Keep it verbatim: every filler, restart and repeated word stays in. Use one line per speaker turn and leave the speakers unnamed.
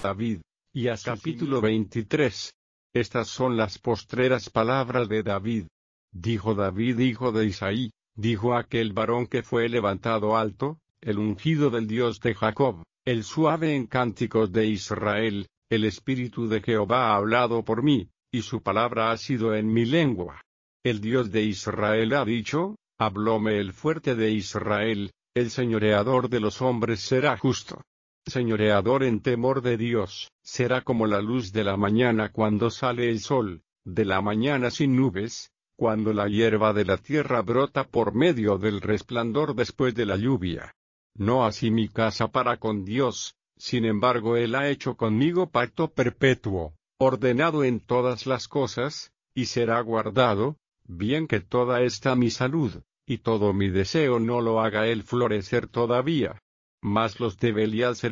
David. Y a capítulo veintitrés. Estas son las postreras palabras de David. Dijo David, hijo de Isaí, dijo aquel varón que fue levantado alto, el ungido del Dios de Jacob, el suave en cánticos de Israel, el Espíritu de Jehová ha hablado por mí, y su palabra ha sido en mi lengua. El Dios de Israel ha dicho, hablóme el fuerte de Israel, el señoreador de los hombres será justo. Señoreador en temor de Dios, será como la luz de la mañana cuando sale el sol, de la mañana sin nubes, cuando la hierba de la tierra brota por medio del resplandor después de la lluvia. No así mi casa para con Dios, sin embargo Él ha hecho conmigo pacto perpetuo, ordenado en todas las cosas, y será guardado, bien que toda esta mi salud, y todo mi deseo no lo haga Él florecer todavía. Mas los de Belial